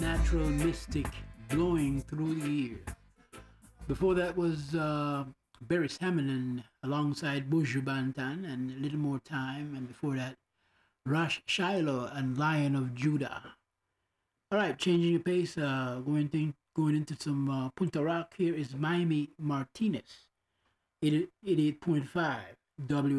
Natural Mystic, Blowing Through the Year. Before that was Barry Hamilton alongside Buju Banton and A Little More Time. And before that, Rush Shiloh and Lion of Judah. All right, changing the pace, going into some Punta Rock. Here is Miami Martinez, 88.5 W